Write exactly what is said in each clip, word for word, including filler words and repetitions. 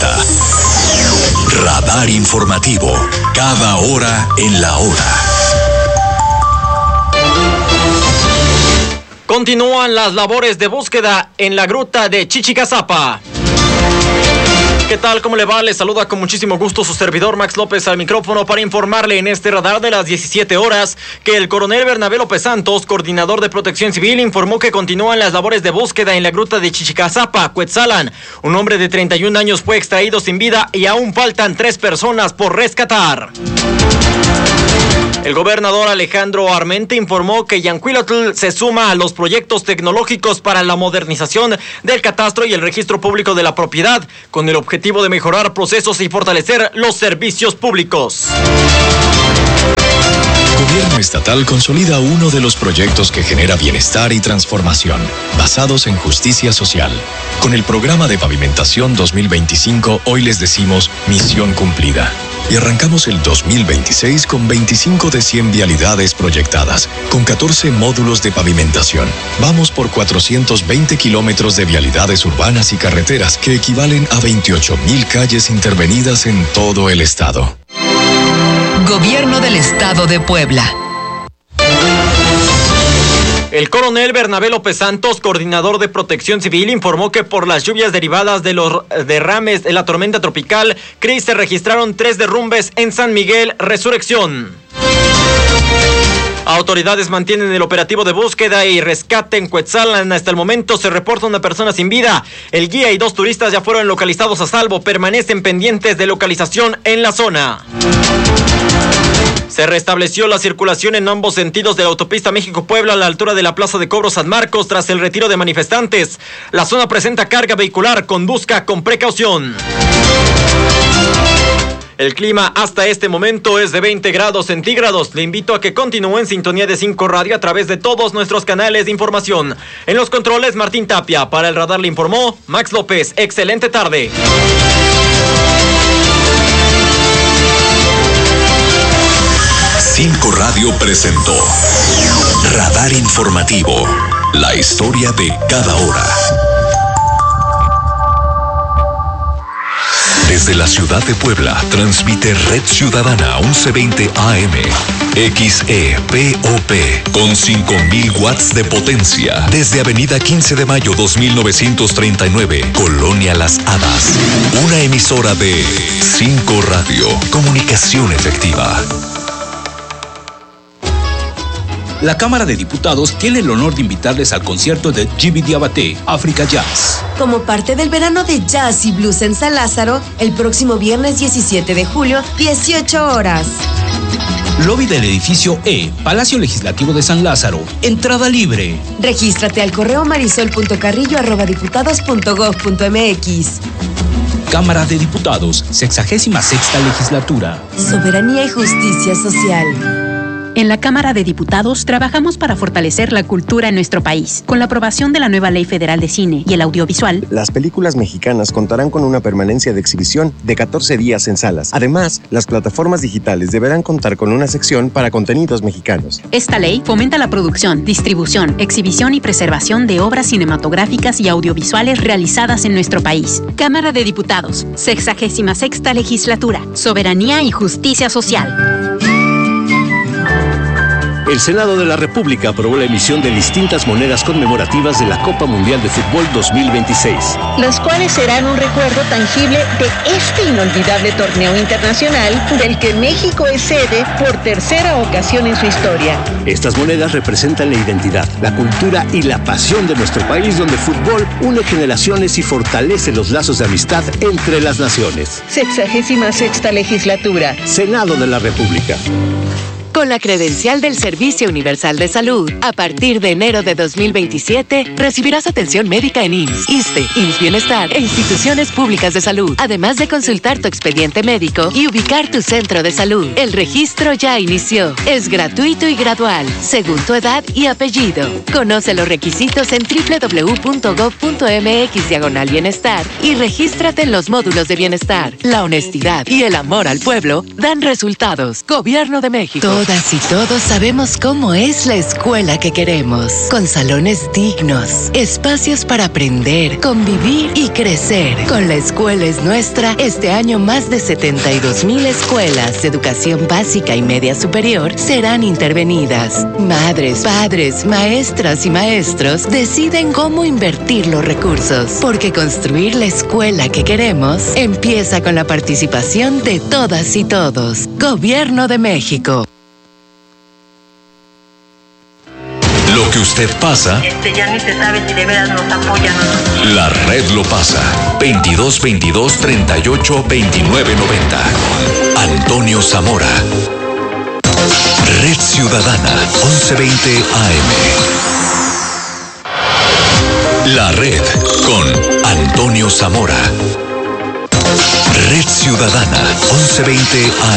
Radar informativo, cada hora en la hora. Continúan las labores de búsqueda en la gruta de Chichicazapa. ¿Qué tal? ¿Cómo le va? Le saluda con muchísimo gusto su servidor Max López al micrófono para informarle en este radar de las diecisiete horas que el coronel Bernabé López Santos, coordinador de Protección Civil, informó que continúan las labores de búsqueda en la gruta de Chichicazapa, Cuetzalan. Un hombre de treinta y un años fue extraído sin vida y aún faltan tres personas por rescatar. El gobernador Alejandro Armente informó que Yancuilotl se suma a los proyectos tecnológicos para la modernización del catastro y el registro público de la propiedad, con el objetivo de mejorar procesos y fortalecer los servicios públicos. Gobierno estatal consolida uno de los proyectos que genera bienestar y transformación, basados en justicia social. Con el programa de pavimentación dos mil veinticinco, hoy les decimos misión cumplida. Y arrancamos el dos mil veintiséis con veinticinco de cien vialidades proyectadas, con catorce módulos de pavimentación. Vamos por cuatrocientos veinte kilómetros de vialidades urbanas y carreteras, que equivalen a veintiocho mil calles intervenidas en todo el estado. Gobierno del Estado de Puebla. El coronel Bernabé López Santos, coordinador de Protección Civil, informó que por las lluvias derivadas de los derrames de la tormenta tropical Chris se registraron tres derrumbes en San Miguel Resurrección. Autoridades mantienen el operativo de búsqueda y rescate en Cuetzalan. Hasta el momento se reporta una persona sin vida. El guía y dos turistas ya fueron localizados a salvo. Permanecen pendientes de localización en la zona. Se restableció la circulación en ambos sentidos de la autopista México-Puebla a la altura de la Plaza de Cobro San Marcos tras el retiro de manifestantes. La zona presenta carga vehicular, conduzca con precaución. El clima hasta este momento es de veinte grados centígrados. Le invito a que continúe en sintonía de cinco Radio a través de todos nuestros canales de información. En los controles, Martín Tapia. Para el radar le informó Max López. Excelente tarde. cinco Radio presentó Radar Informativo, la historia de cada hora. Desde la ciudad de Puebla, transmite Red Ciudadana once veinte A M, X E P O P, con cinco mil watts de potencia. Desde Avenida quince de mayo dos mil novecientos treinta y nueve, Colonia Las Hadas. Una emisora de cinco Radio, comunicación efectiva. La Cámara de Diputados tiene el honor de invitarles al concierto de Djiby Diabaté, África Jazz. Como parte del verano de jazz y blues en San Lázaro, el próximo viernes diecisiete de julio, dieciocho horas. Lobby del edificio E, Palacio Legislativo de San Lázaro. Entrada libre. Regístrate al correo marisol punto carrillo arroba diputados punto gob punto mx. Cámara de Diputados, sexagésima sexta legislatura. Soberanía y justicia social. En la Cámara de Diputados trabajamos para fortalecer la cultura en nuestro país. Con la aprobación de la nueva Ley Federal de Cine y el Audiovisual, las películas mexicanas contarán con una permanencia de exhibición de catorce días en salas. Además, las plataformas digitales deberán contar con una sección para contenidos mexicanos. Esta ley fomenta la producción, distribución, exhibición y preservación de obras cinematográficas y audiovisuales realizadas en nuestro país. Cámara de Diputados, sexagésima sexta legislatura. Soberanía y justicia social. El Senado de la República aprobó la emisión de distintas monedas conmemorativas de la Copa Mundial de Fútbol dos mil veintiséis. Las cuales serán un recuerdo tangible de este inolvidable torneo internacional del que México es sede por tercera ocasión en su historia. Estas monedas representan la identidad, la cultura y la pasión de nuestro país, donde el fútbol une generaciones y fortalece los lazos de amistad entre las naciones. Sexagésima sexta legislatura. Senado de la República. Con la credencial del Servicio Universal de Salud, a partir de enero de dos mil veintisiete, recibirás atención médica en I M S S, ISSSTE, I M S S Bienestar e instituciones públicas de salud, además de consultar tu expediente médico y ubicar tu centro de salud. El registro ya inició. Es gratuito y gradual, según tu edad y apellido. Conoce los requisitos en doble u doble u doble u punto gob punto mx diagonal bienestar y regístrate en los módulos de bienestar. La honestidad y el amor al pueblo dan resultados. Gobierno de México. Todas y todos sabemos cómo es la escuela que queremos, con salones dignos, espacios para aprender, convivir y crecer. Con La Escuela es Nuestra, este año más de setenta y dos mil escuelas de educación básica y media superior serán intervenidas. Madres, padres, maestras y maestros deciden cómo invertir los recursos, porque construir la escuela que queremos empieza con la participación de todas y todos. Gobierno de México. Lo que usted pasa, Este ya ni se sabe si de veras nos apoyan o no. la red lo pasa. veintidós veintidós treinta y ocho veintinueve noventa. Antonio Zamora. Red Ciudadana, once veinte A M. La red con Antonio Zamora. Red Ciudadana, once veinte A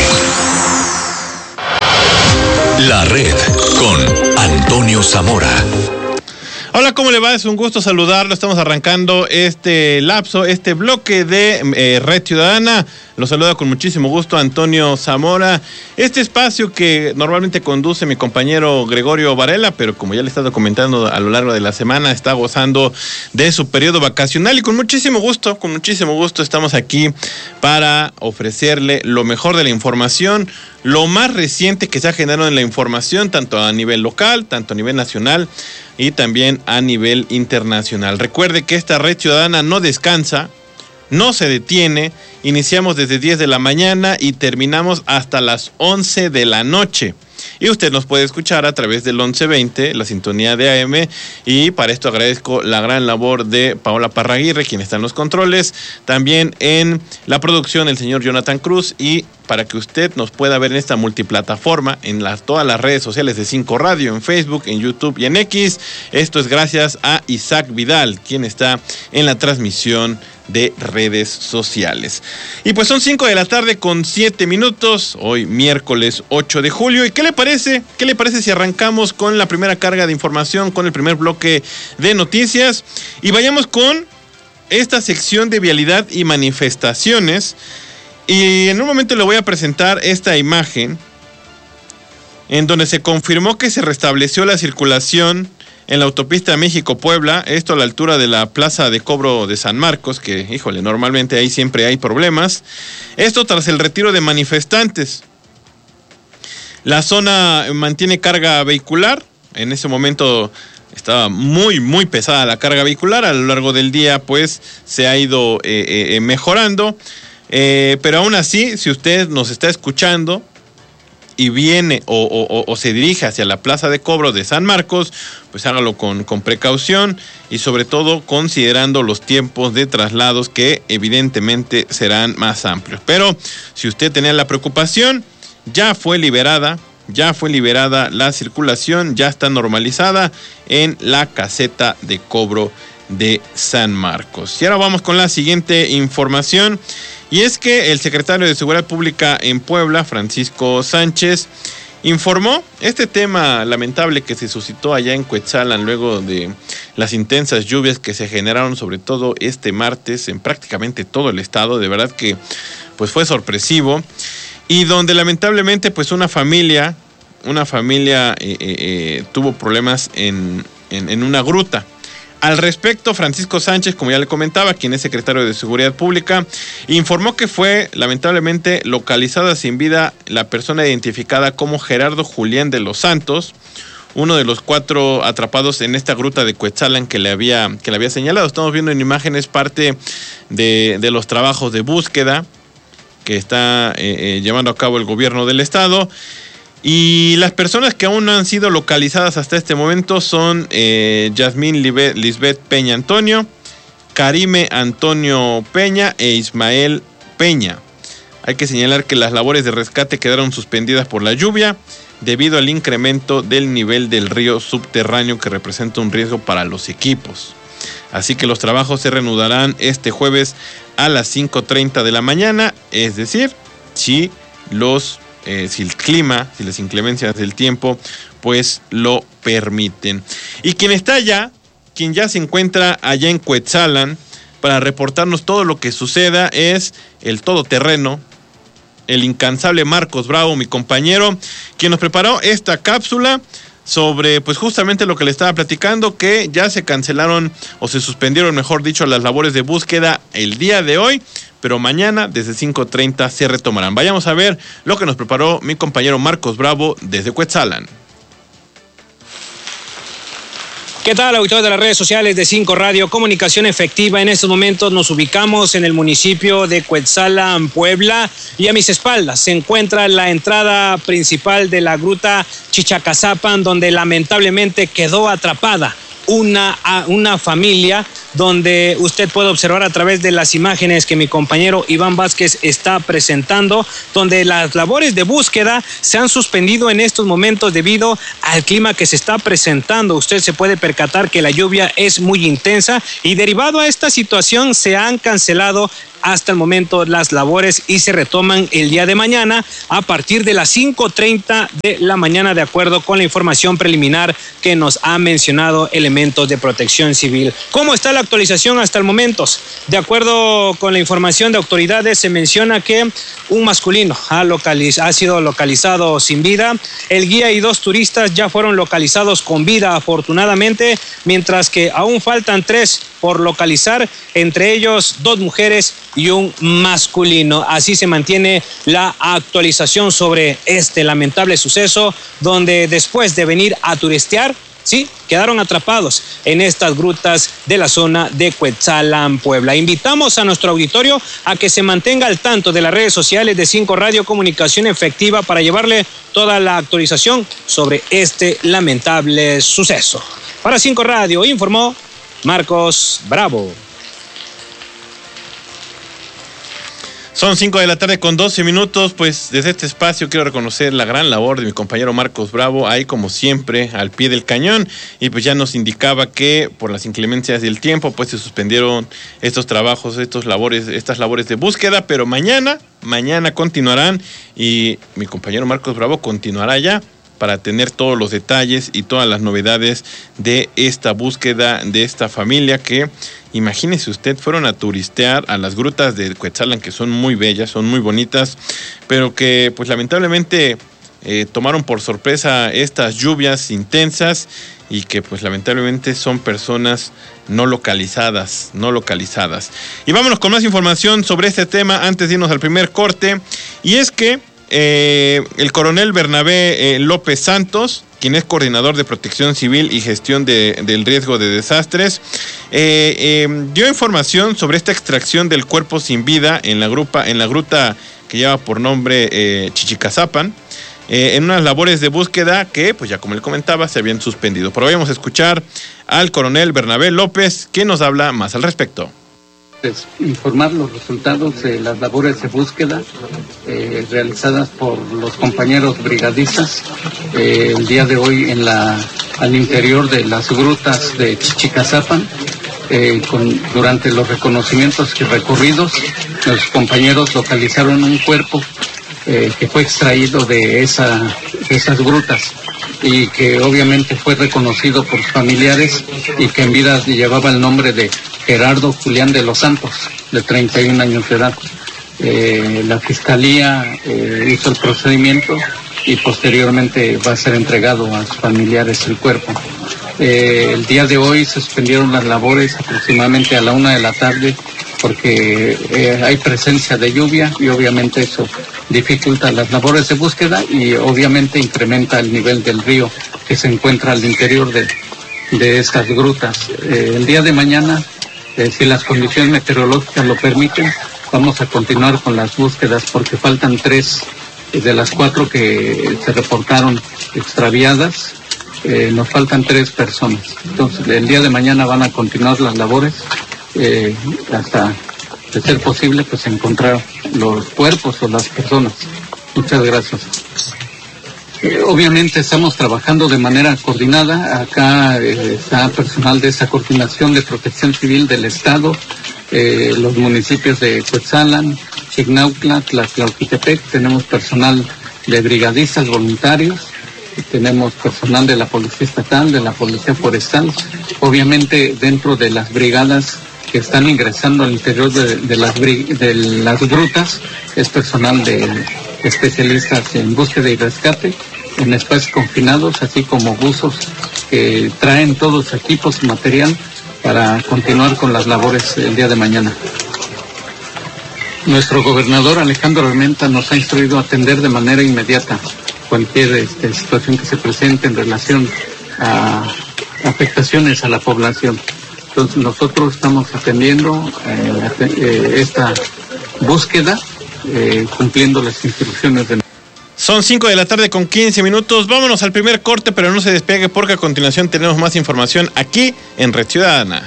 M. La red con Antonio Zamora. Hola, ¿cómo le va? Es un gusto saludarlo. Estamos arrancando este lapso, este bloque de eh, Red Ciudadana. Lo saluda con muchísimo gusto Antonio Zamora. Este espacio que normalmente conduce mi compañero Gregorio Varela, pero como ya le he estado comentando a lo largo de la semana, está gozando de su periodo vacacional y con muchísimo gusto, con muchísimo gusto estamos aquí para ofrecerle lo mejor de la información, lo más reciente que se ha generado en la información, tanto a nivel local, tanto a nivel nacional y también a nivel internacional. Recuerde que esta Red Ciudadana no descansa, no se detiene. Iniciamos desde diez de la mañana y terminamos hasta las once de la noche. Y usted nos puede escuchar a través del once veinte, la sintonía de A M, y para esto agradezco la gran labor de Paola Parraguirre, quien está en los controles, también en la producción el señor Jonathan Cruz, y para que usted nos pueda ver en esta multiplataforma, en las, todas las redes sociales de Cinco Radio, en Facebook, en YouTube y en X. Esto es gracias a Isaac Vidal, quien está en la transmisión de redes sociales. Y pues son cinco de la tarde con siete minutos, hoy miércoles ocho de julio. ¿Y qué le parece? ¿Qué le parece si arrancamos con la primera carga de información, con el primer bloque de noticias? Y vayamos con esta sección de vialidad y manifestaciones. Y en un momento le voy a presentar esta imagen en donde se confirmó que se restableció la circulación en la autopista México-Puebla, esto a la altura de la plaza de cobro de San Marcos, que, híjole, normalmente ahí siempre hay problemas. Esto tras el retiro de manifestantes. La zona mantiene carga vehicular. En ese momento estaba muy, muy pesada la carga vehicular. A lo largo del día, pues, se ha ido eh, eh, mejorando. Eh, pero aún así, si usted nos está escuchando y viene o, o, o se dirige hacia la plaza de cobro de San Marcos, pues hágalo con, con precaución y sobre todo considerando los tiempos de traslados que evidentemente serán más amplios. Pero si usted tenía la preocupación, ya fue liberada, ya fue liberada la circulación, ya está normalizada en la caseta de cobro de San Marcos. Y ahora vamos con la siguiente información. Y es que el secretario de Seguridad Pública en Puebla, Francisco Sánchez, informó este tema lamentable que se suscitó allá en Cuetzalan luego de las intensas lluvias que se generaron sobre todo este martes en prácticamente todo el estado. De verdad que pues fue sorpresivo y donde lamentablemente pues una familia, una familia eh, eh, tuvo problemas en, en, en una gruta. Al respecto, Francisco Sánchez, como ya le comentaba, quien es secretario de Seguridad Pública, informó que fue lamentablemente localizada sin vida la persona identificada como Gerardo Julián de los Santos, uno de los cuatro atrapados en esta gruta de Cuetzalan que le había, que le había señalado. Estamos viendo en imágenes parte de, de los trabajos de búsqueda que está eh, eh, llevando a cabo el gobierno del estado. Y las personas que aún no han sido localizadas hasta este momento son eh, Yasmín Lisbeth Peña Antonio, Karime Antonio Peña e Ismael Peña. Hay que señalar que las labores de rescate quedaron suspendidas por la lluvia debido al incremento del nivel del río subterráneo que representa un riesgo para los equipos. Así que los trabajos se reanudarán este jueves a las cinco treinta de la mañana, es decir, si los Eh, si el clima, si las inclemencias del tiempo, pues lo permiten. Y quien está allá, quien ya se encuentra allá en Cuetzalan para reportarnos todo lo que suceda es el todoterreno, el incansable Marcos Bravo, mi compañero, quien nos preparó esta cápsula sobre, pues justamente lo que le estaba platicando, que ya se cancelaron o se suspendieron, mejor dicho, las labores de búsqueda el día de hoy, pero mañana desde cinco treinta se retomarán. Vayamos a ver lo que nos preparó mi compañero Marcos Bravo desde Cuetzalan. ¿Qué tal, auditores de las redes sociales de cinco Radio, Comunicación Efectiva? En estos momentos nos ubicamos en el municipio de Cuetzalan, Puebla, y a mis espaldas se encuentra la entrada principal de la gruta Chichicazapan, donde lamentablemente quedó atrapada una, una familia, donde usted puede observar a través de las imágenes que mi compañero Iván Vázquez está presentando, donde las labores de búsqueda se han suspendido en estos momentos debido al clima que se está presentando. Usted se puede percatar que la lluvia es muy intensa y derivado a esta situación se han cancelado hasta el momento las labores y se retoman el día de mañana a partir de las cinco treinta de la mañana, de acuerdo con la información preliminar que nos ha mencionado elementos de Protección Civil. ¿Cómo está la actualización hasta el momento? De acuerdo con la información de autoridades, se menciona que un masculino ha, localiz- ha sido localizado sin vida, el guía y dos turistas ya fueron localizados con vida afortunadamente, mientras que aún faltan tres por localizar, entre ellos dos mujeres y un masculino. Así se mantiene la actualización sobre este lamentable suceso, donde después de venir a turistear, sí, quedaron atrapados en estas grutas de la zona de Cuetzalan, Puebla. Invitamos a nuestro auditorio a que se mantenga al tanto de las redes sociales de cinco Radio, Comunicación Efectiva, para llevarle toda la actualización sobre este lamentable suceso. Para cinco Radio informó Marcos Bravo. Son cinco de la tarde con doce minutos, pues desde este espacio quiero reconocer la gran labor de mi compañero Marcos Bravo, ahí como siempre al pie del cañón, y pues ya nos indicaba que por las inclemencias del tiempo pues se suspendieron estos trabajos, estos labores, estas labores de búsqueda, pero mañana, mañana continuarán y mi compañero Marcos Bravo continuará ya para tener todos los detalles y todas las novedades de esta búsqueda de esta familia que, imagínese usted, fueron a turistear a las grutas de Cuetzalan, que son muy bellas, son muy bonitas, pero que pues lamentablemente eh, tomaron por sorpresa estas lluvias intensas y que pues lamentablemente son personas no localizadas, no localizadas. Y vámonos con más información sobre este tema antes de irnos al primer corte, y es que Eh, el coronel Bernabé eh, López Santos, quien es coordinador de Protección Civil y Gestión de, del Riesgo de Desastres, eh, eh, dio información sobre esta extracción del cuerpo sin vida en la, grupa, en la gruta que lleva por nombre eh, Chichicazapan, eh, en unas labores de búsqueda que, pues ya como él comentaba, se habían suspendido. Pero vamos a escuchar al coronel Bernabé López, que nos habla más al respecto. Informar los resultados de las labores de búsqueda eh, realizadas por los compañeros brigadistas eh, el día de hoy en la al interior de las grutas de Chichicazapan. Eh, con, durante los reconocimientos que recorridos, los compañeros localizaron un cuerpo eh, que fue extraído de, esa, de esas grutas y que obviamente fue reconocido por sus familiares y que en vida llevaba el nombre de Gerardo Julián de los Santos, de treinta y un años de edad. Eh, la Fiscalía eh, hizo el procedimiento y posteriormente va a ser entregado a sus familiares el cuerpo. Eh, el día de hoy se suspendieron las labores aproximadamente a la una de la tarde porque eh, hay presencia de lluvia y obviamente eso dificulta las labores de búsqueda y obviamente incrementa el nivel del río que se encuentra al interior de, de estas grutas. Eh, el día de mañana, eh, si las condiciones meteorológicas lo permiten, vamos a continuar con las búsquedas porque faltan tres de las cuatro que se reportaron extraviadas. Eh, nos faltan tres personas. Entonces, el día de mañana van a continuar las labores eh, hasta, de ser posible, pues encontrar los cuerpos o las personas. Muchas gracias. Eh, obviamente estamos trabajando de manera coordinada. Acá eh, está personal de esa coordinación de Protección Civil del Estado, eh, los municipios de Cuetzalan, Chignautla, Tlaxcalquitepec. Tenemos personal de brigadistas voluntarios. Tenemos personal de la Policía Estatal, de la Policía Forestal. Obviamente dentro de las brigadas que están ingresando al interior de, de, las, de las grutas es personal de especialistas en búsqueda y rescate en espacios confinados, así como buzos que traen todos equipos y material para continuar con las labores el día de mañana. Nuestro gobernador Alejandro Armenta nos ha instruido a atender de manera inmediata cualquier este, situación que se presente en relación a afectaciones a la población. Entonces nosotros estamos atendiendo eh, eh, esta búsqueda, eh, cumpliendo las instrucciones de... Son cinco de la tarde con quince minutos. Vámonos al primer corte, pero no se despegue porque a continuación tenemos más información aquí en Red Ciudadana.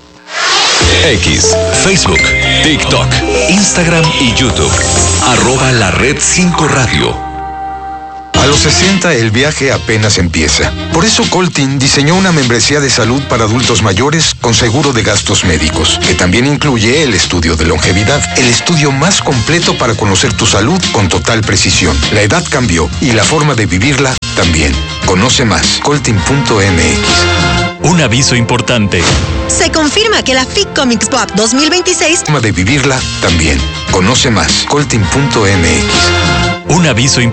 X, Facebook, TikTok, Instagram y YouTube. Arroba la Red cinco Radio. A los sesenta el viaje apenas empieza. Por eso Coltin diseñó una membresía de salud para adultos mayores con seguro de gastos médicos, que también incluye el estudio de longevidad, el estudio más completo para conocer tu salud con total precisión. La edad cambió y la forma de vivirla también. Conoce más, coltin punto m x. Un aviso importante. Se confirma que la F I C Comics Pop dos mil veintiséis... Forma de vivirla también. Conoce más, coltin punto m x. Un aviso importante.